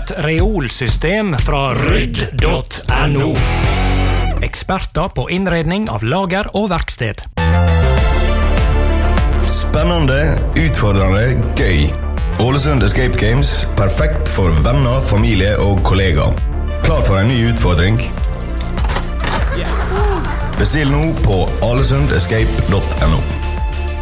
et reolsystem fra rydd.no. Eksperter på innredning av lager og verksted. Spennende, utfordrende, gøy. Ålesund Escape Games, perfekt for venner, familie og kollegaer. Klar for en ny utfordring? Bestill nå på alesundescape.no.